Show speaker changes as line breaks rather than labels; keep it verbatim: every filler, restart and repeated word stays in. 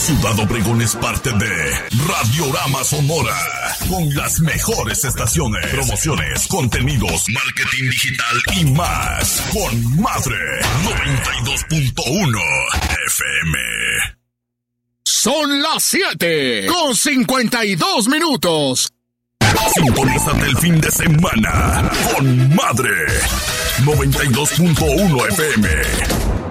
Ciudad Obregón es parte de Radiorama Sonora, con las mejores estaciones, promociones, contenidos, marketing digital y más. Con Madre noventa y dos punto uno F M.
Son las siete con cincuenta y dos minutos.
Sintonízate el fin de semana con Madre noventa y dos punto uno F M.